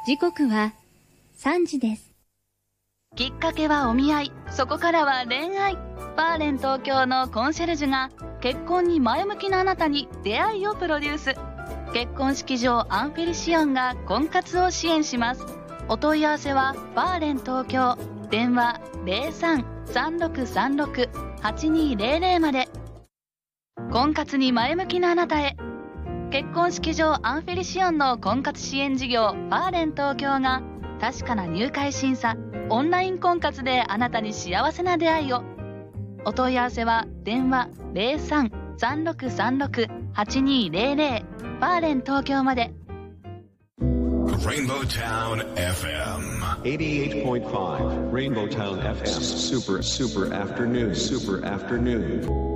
時刻は3時です。 きっかけはお見合い、そこからは恋愛。バーレン東京のコンシェルジュが結婚に前向きなあなたに出会いをプロデュース。結婚式場アンフェリシオンが婚活を支援します。お問い合わせはバーレン東京、電話 03-3636-8200 まで。婚活に前向きなあなたへ。結婚式場アンフェリシオンの婚活支援事業バーレン東京が確かな入会審査、オンライン婚活であなたに幸せな出会いを。お問い合わせは電話 03-3636-8200 バーレン東京まで。 Rainbow Town FM 88.5 Rainbow Town FM Super Afternoon